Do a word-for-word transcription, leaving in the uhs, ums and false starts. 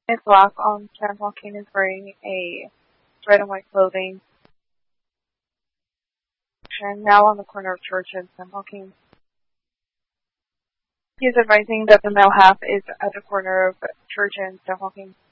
It's black. Um, Sam Hawking is wearing a red and white clothing. And now on the corner of Church and Sam Hawking. He is advising that the male half is at the corner of Church and Sam Hawking.